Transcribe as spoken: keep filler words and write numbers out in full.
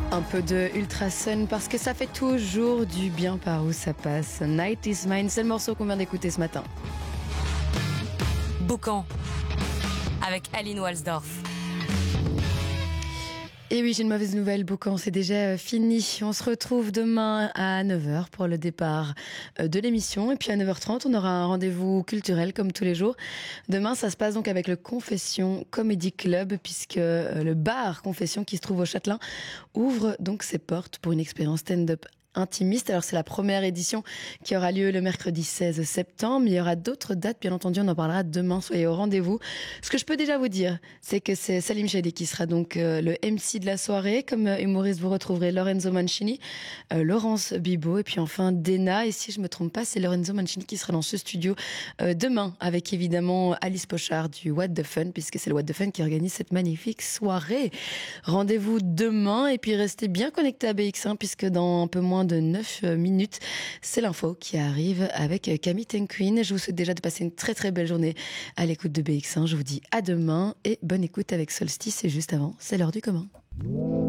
Un peu de Ultrasun parce que ça fait toujours du bien par où ça passe. Night is Mine, c'est le morceau qu'on vient d'écouter ce matin. Boucan avec Aline Walsdorf. Et oui, j'ai une mauvaise nouvelle, Boucan, c'est déjà fini. On se retrouve demain à neuf heures pour le départ de l'émission. Et puis à neuf heures trente, on aura un rendez-vous culturel comme tous les jours. Demain, ça se passe donc avec le Confession Comedy Club, puisque le bar Confession qui se trouve au Châtelain ouvre donc ses portes pour une expérience stand-up intimiste. Alors c'est la première édition qui aura lieu le mercredi seize septembre. Il y aura d'autres dates, bien entendu, on en parlera demain, soyez au rendez-vous. Ce que je peux déjà vous dire, c'est que c'est Salim Chedi qui sera donc euh, le M C de la soirée. Comme euh, humoriste, vous retrouverez Lorenzo Mancini, euh, Laurence Bibo et puis enfin Dena. Et si je me trompe pas, c'est Lorenzo Mancini qui sera dans ce studio euh, demain avec évidemment Alice Pochard du What the Fun, puisque c'est le What the Fun qui organise cette magnifique soirée. Rendez-vous demain et puis restez bien connectés à B X un, puisque dans un peu moins de neuf minutes, c'est l'info qui arrive avec Camille Tenquin. Je vous souhaite déjà de passer une très très belle journée à l'écoute de B X un. Je vous dis à demain et bonne écoute avec Solstice. Et juste avant, c'est l'heure du commun.